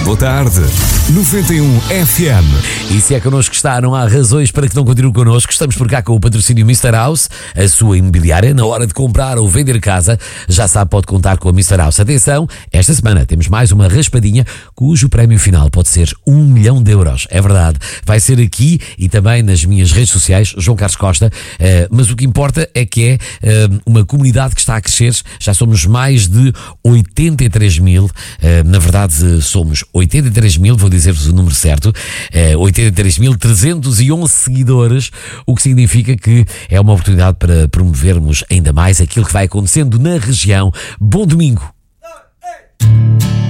Boa tarde. 91 FM. E se é connosco que está, não há razões para que não continue connosco. Estamos por cá com o patrocínio Mr. House, a sua imobiliária. Na hora de comprar ou vender casa, já sabe, pode contar com a Mr. House. Atenção, esta semana temos mais uma raspadinha cujo prémio final pode ser 1 milhão de euros. É verdade. Vai ser aqui e também nas minhas redes sociais, João Carlos Costa. Mas o que importa é que é uma comunidade que está a crescer. Já somos mais de 83 mil. Na verdade, somos 83 mil, vou dizer-vos o número certo, 83.311 seguidores, o que significa que é uma oportunidade para promovermos ainda mais aquilo que vai acontecendo na região. Bom domingo!